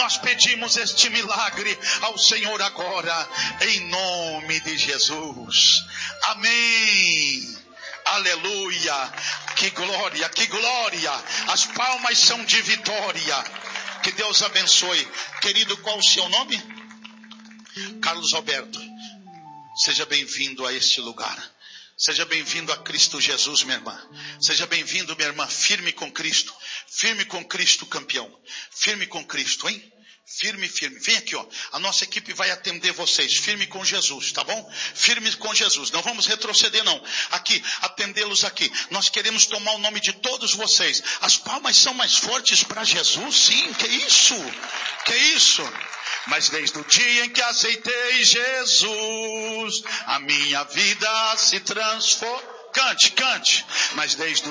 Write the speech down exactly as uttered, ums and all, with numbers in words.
Nós pedimos este milagre ao Senhor agora, em nome de Jesus. Amém. Aleluia. Que glória, que glória. As palmas são de vitória. Que Deus abençoe. Querido, qual o seu nome? Carlos Alberto. Seja bem-vindo a este lugar. Seja bem-vindo a Cristo Jesus, minha irmã. Seja bem-vindo, minha irmã. Firme com Cristo. Firme com Cristo, campeão. Firme com Cristo, hein? Firme, firme. Vem aqui, ó. A nossa equipe vai atender vocês. Firme com Jesus, tá bom? Firme com Jesus. Não vamos retroceder, não. Aqui, atendê-los aqui. Nós queremos tomar o nome de todos vocês. As palmas são mais fortes para Jesus? Sim, que isso? Que isso? Mas desde o dia em que aceitei Jesus, a minha vida se transformou. Cante, cante. Mas desde o